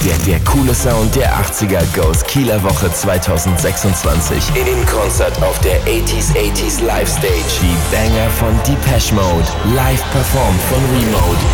Der coole Sound der 80er Goes Kieler Woche 2026. Im Konzert auf der 80s Live Stage. Die Banger von Depeche Mode. Live performt von Remote.